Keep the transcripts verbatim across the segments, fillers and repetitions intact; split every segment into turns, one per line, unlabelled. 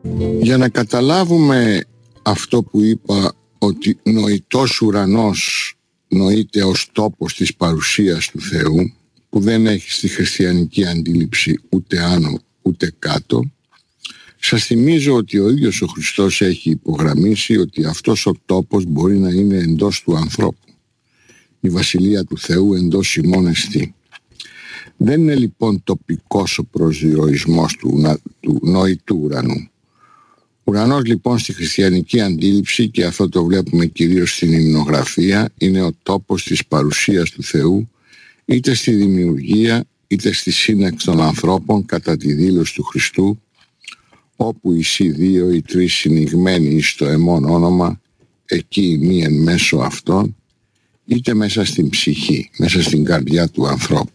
Για να καταλάβουμε αυτό που είπα, ότι νοητός ουρανός νοείται ως τόπος της παρουσίας του Θεού, που δεν έχει στη χριστιανική αντίληψη ούτε άνω ούτε κάτω, σας θυμίζω ότι ο ίδιος ο Χριστός έχει υπογραμμίσει ότι αυτός ο τόπος μπορεί να είναι εντός του ανθρώπου. Η Βασιλεία του Θεού εντός ημών εστί. Δεν είναι λοιπόν τοπικός ο προσδιορισμός του, του νοητού ουρανού. Ουρανός λοιπόν στη χριστιανική αντίληψη, και αυτό το βλέπουμε κυρίως στην υμνογραφία, είναι ο τόπος της παρουσίας του Θεού, είτε στη δημιουργία είτε στη σύναξη των ανθρώπων κατά τη δήλωση του Χριστού, όπου οι δύο ή τρεις συνηγμένοι εις το εμόν όνομα, εκεί η μία εν μέσω αυτών, είτε μέσα στην ψυχή, μέσα στην καρδιά του ανθρώπου.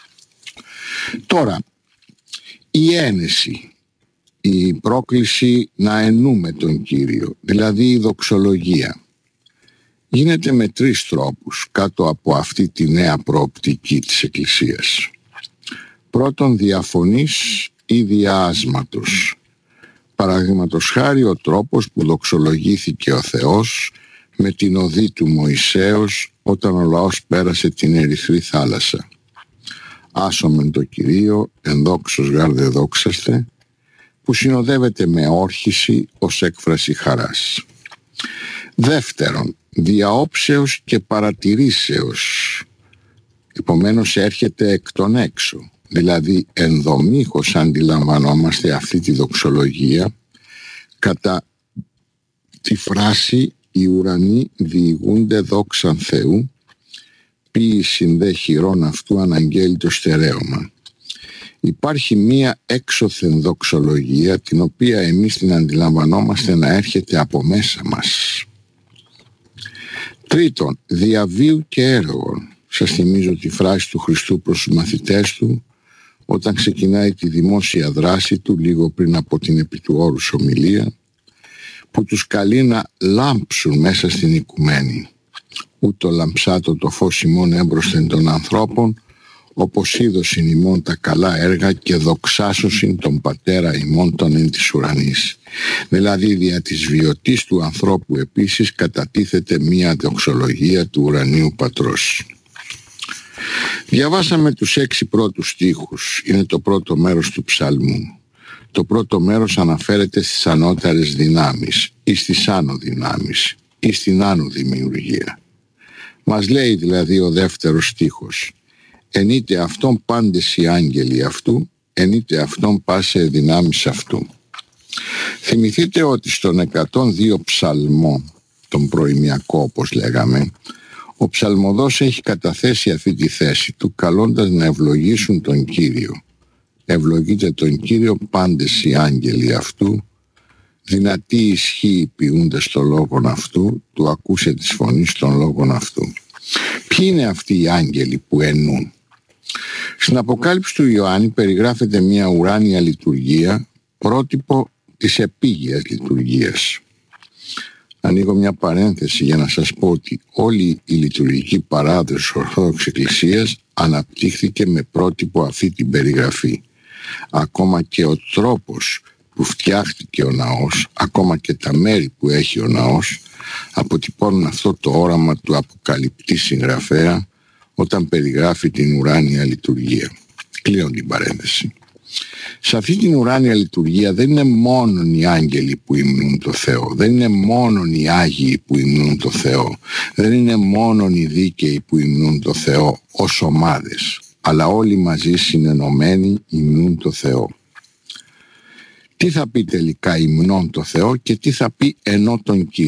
Τώρα, η ένεση, η πρόκληση να ενούμε τον Κύριο, δηλαδή η δοξολογία, γίνεται με τρεις τρόπους κάτω από αυτή τη νέα προοπτική της Εκκλησίας. Πρώτον, διαφωνής ή διάσματος. Παραδείγματος χάρη ο τρόπος που δοξολογήθηκε ο Θεός με την οδή του Μωυσέως όταν ο λαός πέρασε την Ερυθρή θάλασσα. Άσομεν το Κυρίο, ενδόξως γάρ δε δόξαστε, που συνοδεύεται με όρχηση ως έκφραση χαράς. Δεύτερον, διαόψεως και παρατηρήσεως. Επομένως έρχεται εκ των έξω. Δηλαδή ενδομήχως αντιλαμβανόμαστε αυτή τη δοξολογία κατά τη φράση «Οι ουρανοί διηγούνται δόξαν Θεού, ποίησιν δε χειρών αυτού αναγγέλει το στερέωμα». Υπάρχει μία έξωθεν δοξολογία, την οποία εμείς την αντιλαμβανόμαστε να έρχεται από μέσα μας. Τρίτον, διαβίου και έργων. Σας θυμίζω τη φράση του Χριστού προς τους μαθητές του όταν ξεκινάει τη δημόσια δράση του λίγο πριν από την επί του όρους ομιλία, που τους καλεί να λάμψουν μέσα στην οικουμένη. Ούτω λαμψάτο το φως ημών έμπροσθεν των ανθρώπων, όπως είδωσιν ημών τα καλά έργα και δοξάσωσιν τον Πατέρα ημών των εν της ουρανής. Δηλαδή δια της βιωτής του ανθρώπου επίσης κατατίθεται μία δοξολογία του ουρανίου Πατρός. Διαβάσαμε τους έξι πρώτους στίχους, είναι το πρώτο μέρος του ψαλμού. Το πρώτο μέρος αναφέρεται στις ανώτερες δυνάμεις ή στις άνω δυνάμεις ή στην άνω δημιουργία. Μας λέει δηλαδή ο δεύτερος στίχος: «Ενείτε αυτόν πάντες οι άγγελοι αυτού, ενείτε αυτόν πάσε δυνάμεις αυτού». Θυμηθείτε ότι στον εκατόν δύο ψαλμό, τον προημιακό όπως λέγαμε, ο ψαλμοδός έχει καταθέσει αυτή τη θέση του, καλώντας να ευλογήσουν τον Κύριο. Ευλογείτε τον Κύριο πάντες οι άγγελοι αυτού, δυνατή ισχύει ποιούνται στο λόγον αυτού, του ακούσε της φωνής των λόγων αυτού. Ποιοι είναι αυτοί οι άγγελοι που ενούν? Στην Αποκάλυψη του Ιωάννη περιγράφεται μια ουράνια λειτουργία, πρότυπο της επίγειας λειτουργίας. Ανοίγω μια παρένθεση για να σας πω ότι όλη η λειτουργική παράδοση της Ορθόδοξης Εκκλησίας αναπτύχθηκε με πρότυπο αυτή την περιγραφή. Ακόμα και ο τρόπος που φτιάχτηκε ο ναός, ακόμα και τα μέρη που έχει ο ναός, αποτυπώνουν αυτό το όραμα του αποκαλυπτή συγγραφέα όταν περιγράφει την ουράνια λειτουργία. Κλείνω την παρένθεση. Σε αυτή την ουράνια λειτουργία δεν είναι μόνο οι άγγελοι που υμνούν το Θεό, δεν είναι μόνο οι Άγιοι που υμνούν το Θεό, δεν είναι μόνο οι δίκαιοι που υμνούν το Θεό ως ομάδες, αλλά όλοι μαζί συνενωμένοι υμνούν το Θεό. Τι θα πει τελικά υμνών το Θεό και τι θα πει ενώ τον Κύριο?